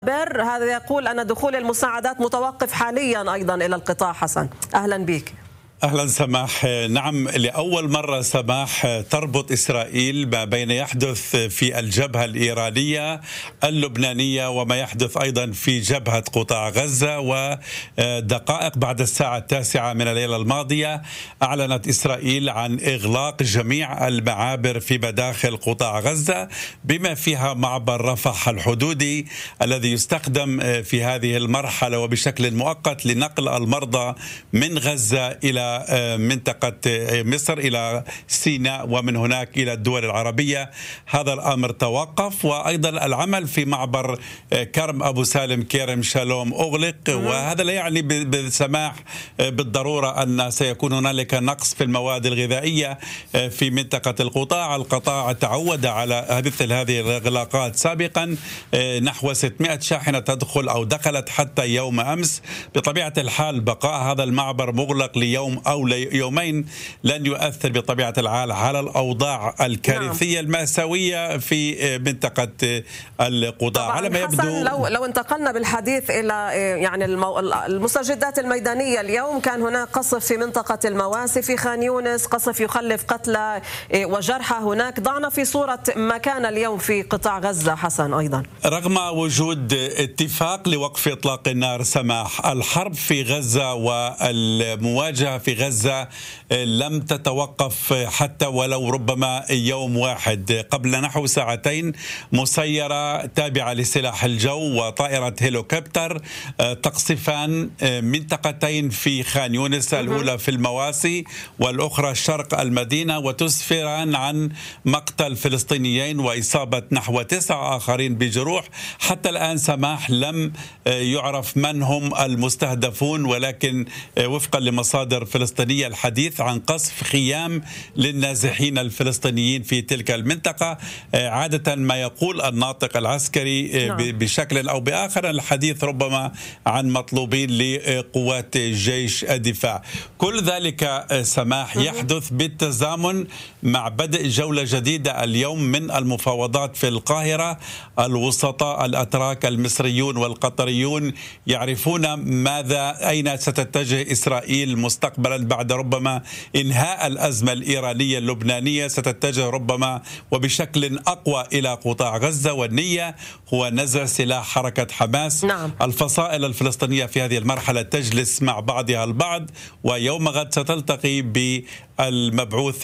المعابر. هذا يقول أن دخول المساعدات متوقف حاليا أيضا إلى القطاع. حسن أهلا بك. أهلا سماح. نعم، لأول مرة سماح تربط إسرائيل ما بين يحدث في الجبهة الإيرانية اللبنانية وما يحدث أيضا في جبهة قطاع غزة. ودقائق بعد الساعة 9 من الليلة الماضية أعلنت إسرائيل عن إغلاق جميع المعابر في مداخل قطاع غزة بما فيها معبر رفح الحدودي الذي يستخدم في هذه المرحلة وبشكل مؤقت لنقل المرضى من غزة إلى منطقة مصر إلى سيناء ومن هناك إلى الدول العربية. هذا الأمر توقف، وأيضا العمل في معبر كرم أبو سالم كرم شالوم أغلق. وهذا لا يعني بالسماح بالضرورة أن سيكون هنالك نقص في المواد الغذائية في منطقة القطاع. القطاع تعود على مثل هذه الإغلاقات سابقا. نحو 600 شاحنة تدخل أو دخلت حتى يوم أمس. بطبيعة الحال بقاء هذا المعبر مغلق ليوم أو يومين لن يؤثر بطبيعة الحال على الأوضاع الكارثية المأساوية في منطقة القطاع على ما يبدو. لو انتقلنا بالحديث إلى يعني المستجدات الميدانية، اليوم كان هناك قصف في منطقة المواسي في خان يونس، قصف يخلف قتلى وجرحى هناك. ضعنا في صورة ما كان اليوم في قطاع غزة حسن. أيضا رغم وجود اتفاق لوقف إطلاق النار سماح، الحرب في غزة والمواجهة في غزة لم تتوقف حتى ولو ربما يوم واحد. قبل نحو ساعتين مسيرة تابعة لسلاح الجو وطائرة هليكوبتر تقصفان منطقتين في خان يونس، الأولى في المواسي والأخرى شرق المدينة، وتسفران عن مقتل فلسطينيين وإصابة نحو 9 آخرين بجروح. حتى الآن سماح لم يعرف من هم المستهدفون، ولكن وفقا لمصادر فلسطينية الحديث عن قصف خيام للنازحين الفلسطينيين في تلك المنطقة. عادة ما يقول الناطق العسكري بشكل أو بآخر الحديث ربما عن مطلوبين لقوات جيش الدفاع. كل ذلك سماح يحدث بالتزامن مع بدء جولة جديدة اليوم من المفاوضات في القاهرة. الوسطاء الأتراك المصريون والقطريون يعرفون أين ستتجه إسرائيل مستقبلا بعد ربما إنهاء الأزمة الإيرانية اللبنانية. ستتجه ربما وبشكل أقوى إلى قطاع غزة، والنية هو نزع سلاح حركة حماس. الفصائل الفلسطينية في هذه المرحلة تجلس مع بعضها البعض، ويوم غد ستلتقي بالمبعوث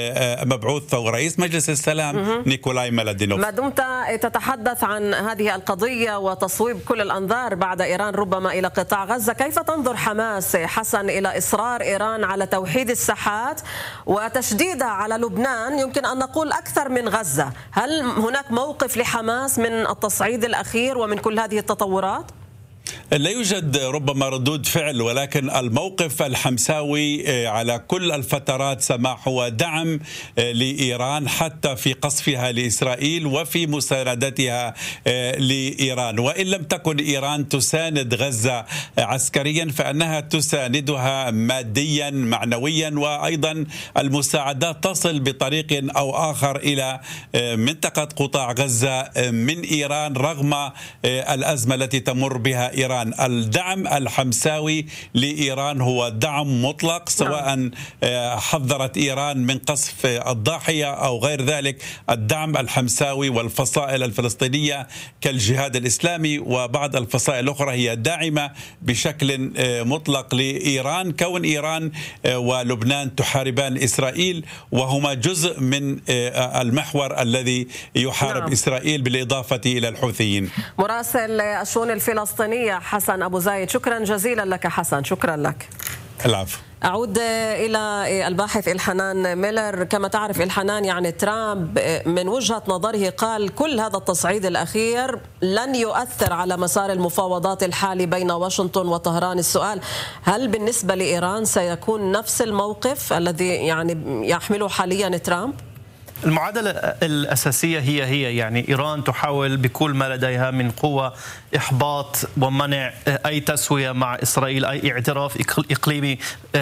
رئيس مجلس السلام نيكولاي ميلادينوف. ما دمت تتحدث عن هذه القضية وتصويب كل الأنظار بعد إيران ربما إلى قطاع غزة، كيف تنظر حماس حسن إلى إصرار إيران على توحيد الساحات وتشديدها على لبنان، يمكن أن نقول أكثر من غزة؟ هل هناك موقف لحماس من التصعيد الأخير ومن كل هذه التطورات؟ لا يوجد ربما ردود فعل، ولكن الموقف الحمساوي على كل الفترات سماح هو دعم لإيران حتى في قصفها لإسرائيل وفي مساندتها لإيران. وإن لم تكن إيران تساند غزة عسكريا فإنها تساندها ماديا معنويا، وأيضا المساعدات تصل بطريق أو آخر إلى منطقة قطاع غزة من إيران رغم الأزمة التي تمر بها إيران. الدعم الحمساوي لإيران هو دعم مطلق، سواء حذرت إيران من قصف الضاحية أو غير ذلك. الدعم الحمساوي والفصائل الفلسطينية كالجهاد الإسلامي وبعض الفصائل الأخرى هي داعمة بشكل مطلق لإيران، كون إيران ولبنان تحاربان إسرائيل وهما جزء من المحور الذي يحارب إسرائيل بالإضافة إلى الحوثيين. مراسل الشؤون الفلسطينية حسن أبو زايد، شكرا جزيلا لك حسن. شكرا لك. العفو. أعود إلى الباحث إلحنان ميلر. كما تعرف إلحنان، يعني ترامب من وجهة نظره قال كل هذا التصعيد الأخير لن يؤثر على مسار المفاوضات الحالي بين واشنطن وطهران. السؤال: هل بالنسبة لإيران سيكون نفس الموقف الذي يعني يحمله حاليا ترامب؟ المعادلة الأساسية هي يعني إيران تحاول بكل ما لديها من قوة إحباط ومنع أي تسوية مع إسرائيل، أي اعتراف إقليمي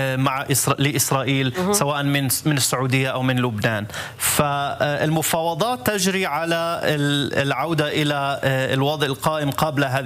لإسرائيل سواء من السعودية أو من لبنان. فالمفاوضات تجري على العودة إلى الوضع القائم قبل هذه